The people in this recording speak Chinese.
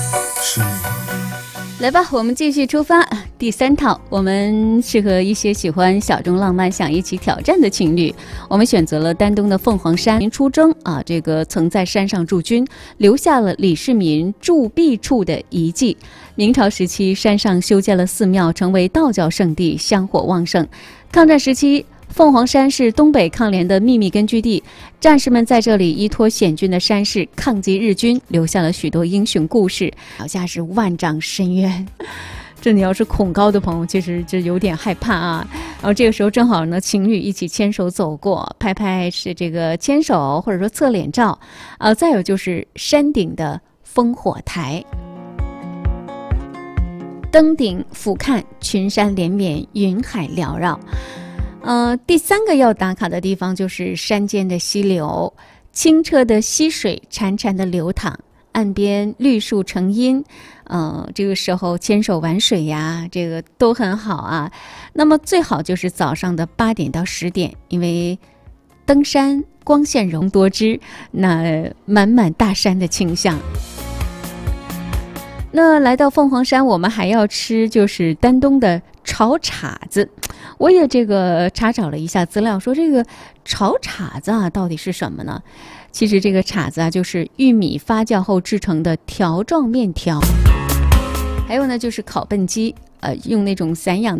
来吧，我们继续出发。第3套，我们适合一些喜欢小众浪漫、想一起挑战的情侣。我们选择了丹东的凤凰山。出征啊，这个曾在山上驻军，留下了李世民驻跸处的遗迹。明朝时期，山上修建了寺庙，成为道教圣地，香火旺盛。抗战时期，凤凰山是东北抗联的秘密根据地，战士们在这里依托险峻的山势抗击日军，留下了许多英雄故事，脚下是万丈深渊。这你要是恐高的朋友，其实这有点害怕啊。然后这个时候正好呢，情侣一起牵手走过，拍拍是这个牵手或者说侧脸照，再有就是山顶的烽火台。登顶俯瞰，群山连绵，云海缭绕。第3个要打卡的地方就是山间的溪流，清澈的溪水潺潺的流淌，岸边绿树成荫，这个时候牵手玩水呀，这个都很好啊。那么最好就是早上的8点到10点，因为登山光线容多汁，那满满大山的倾向。那来到凤凰山，我们还要吃就是丹东的炒碴子。我也这个查找了一下资料，说这个炒碴子啊到底是什么呢？其实这个碴子啊就是玉米发酵后制成的条状面条。还有呢就是烤笨鸡，用那种散养